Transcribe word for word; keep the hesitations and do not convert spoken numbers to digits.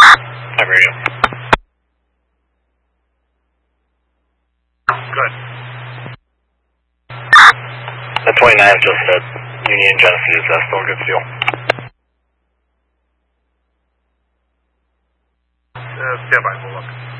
Hi, radio. Good. The twenty-nine just said Union Genesee. Is that still a good fuel? Uh, stand by, we'll look.